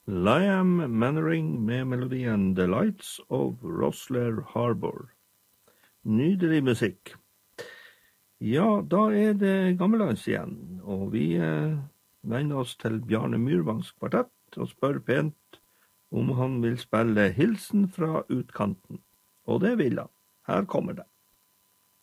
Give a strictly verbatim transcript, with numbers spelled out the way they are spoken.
Liam Mannering med melodien The Lights of Rosslare Harbour. Nydelig musikk. Ja, da er det gammeldags igjen, og vi eh, vender oss til Bjarne Myrvangs kvartett og spør pent om han vil spille Hilsen fra utkanten. Og det vil han. Her kommer det.